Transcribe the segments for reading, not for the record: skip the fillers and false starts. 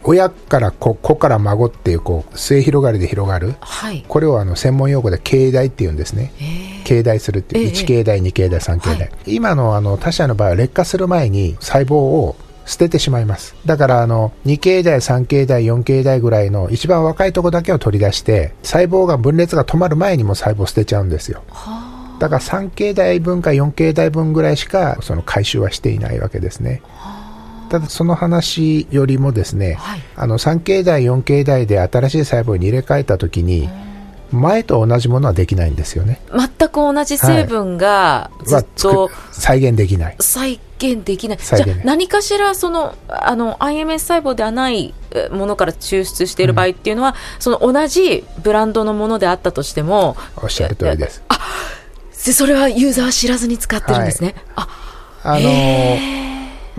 親から子から孫っていう末広がりで広がる、はい、これを専門用語で経代っていうんですね。経代するって1経代2経代3経代、はい、今の他者の場合は劣化する前に細胞を捨ててしまいます。だから2経代3経代4経代ぐらいの一番若いとこだけを取り出して細胞が分裂が止まる前にも細胞を捨てちゃうんですよ。だから3経代分か4経代分ぐらいしかその回収はしていないわけですね。ただその話よりもですね、はい、3経代4経代で新しい細胞に入れ替えた時に前と同じものはできないんですよね。 全く同じ成分がずっと、 再現できない。 じゃあ何かしらIMS 細胞ではないものから抽出している場合っていうのは、その同じブランドのものであったとしても、 おっしゃる通りです。 それはユーザーは知らずに使ってるんですね。 はい、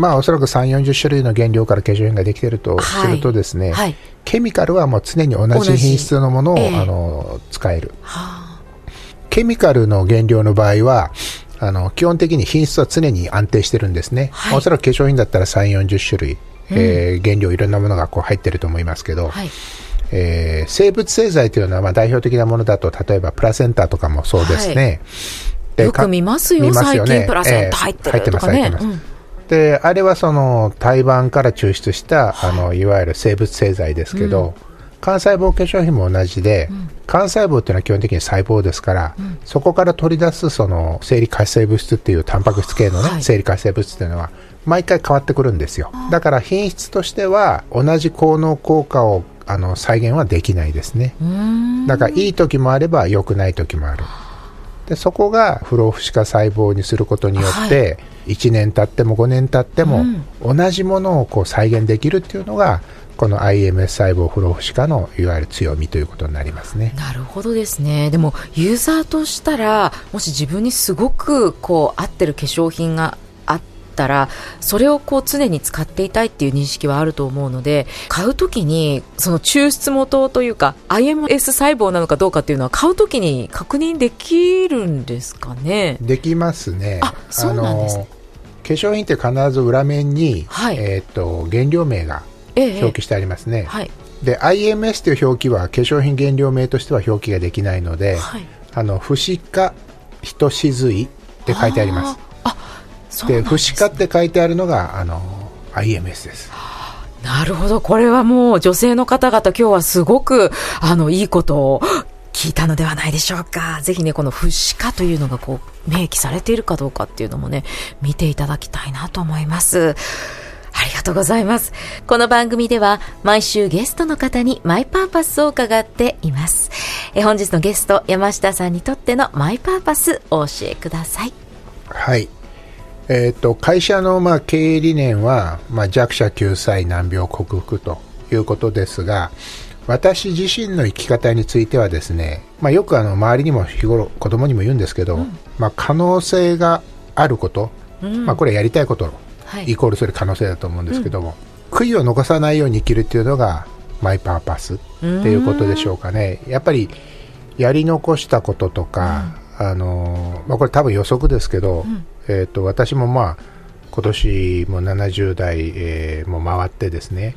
おそらく3、40種類の原料から化粧品ができているとするとですね、はい、ケミカルはもう常に同じ品質のものを、使える。ケミカルの原料の場合は基本的に品質は常に安定してるんですね。はい、おそらく化粧品だったら3、40種類、原料いろんなものが入ってると思いますけど、はい、生物製剤というのは代表的なものだと例えばプラセンタとかもそうですね。 はい、よく見ますよ、最近プラセンタ入ってるとかね。 入ってます。であれは胎盤から抽出したいわゆる生物製剤ですけど、幹細胞化粧品も同じで、幹細胞っていうのは基本的に細胞ですから、そこから取り出す生理活性物質っていうタンパク質系のね、生理活性物質っていうのは毎回変わってくるんですよ。だから品質としては同じ効能効果を再現はできないですね。だからいい時もあれば良くない時もある。でそこが不老不死化細胞にすることによって、1年経っても5年経っても同じものを再現できるっていうのがこの IMS 細胞不老不死化のいわゆる強みということになりますね。 なるほどですね。でもユーザーとしたらもし自分にすごく合ってる化粧品があったらそれを常に使っていたいっていう認識はあると思うので、買うときにその抽出元というか IMS 細胞なのかどうかっていうのは買うときに確認できるんですかね。 できますね。 そうなんですね。 化粧品って必ず裏面に、はい、原料名が表記してありますね。はい、で IMS という表記は化粧品原料名としては表記ができないので、はい、不死化ひとしずいって書いてあります。で不死化って書いてあるのがIMS です。 なるほど。これはもう女性の方々今日はすごくいいことを聞いたのではないでしょうか。ぜひねこの不死化というのが明記されているかどうかっていうのもね見ていただきたいなと思います。ありがとうございます。この番組では毎週ゲストの方にマイパーパスを伺っています。本日のゲスト山下さんにとってのマイパーパスお教えください。 はい、会社の経営理念は、弱者救済難病克服ということですが、私自身の生き方についてはですね、よく周りにも日頃子供にも言うんですけど、可能性があること、これやりたいことイコールそれ可能性だと思うんですけども、悔いを残さないように生きるっていうのがマイパーパスっていうことでしょうかね。やっぱりやり残したこととか、これ多分予測ですけど、私も今年も70代、も回ってですね、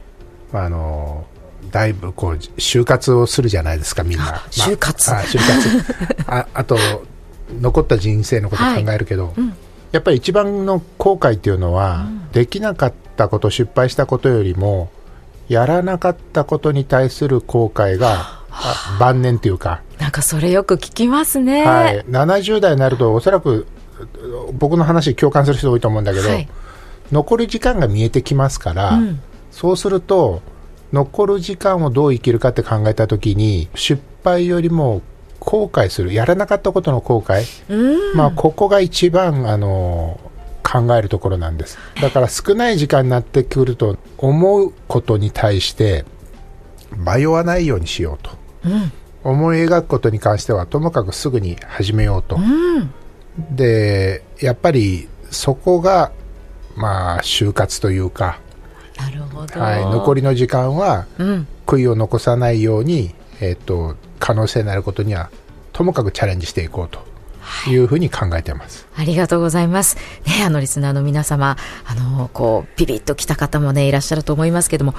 だいぶ就活をするじゃないですかみんな。 就活、 あと残った人生のことを考えるけど、やっぱり一番の後悔っていうのは、できなかったこと失敗したことよりもやらなかったことに対する後悔が晩年というか、 なんかそれよく聞きますね。 はい、70代になるとおそらく僕の話共感する人多いと思うんだけど、残る時間が見えてきますから、そうすると残る時間をどう生きるかって考えたときに失敗よりも後悔する、やらなかったことの後悔、ここが一番考えるところなんです。だから少ない時間になってくると思うことに対して迷わないようにしようと、思い描くことに関してはともかくすぐに始めようと、でやっぱりそこが就活というか、 なるほど、 残りの時間は悔いを残さないように、可能性のあることにはともかくチャレンジしていこうというふうに考えています。 ありがとうございます、リスナーの皆様ピリッときた方もねいらっしゃると思いますけども、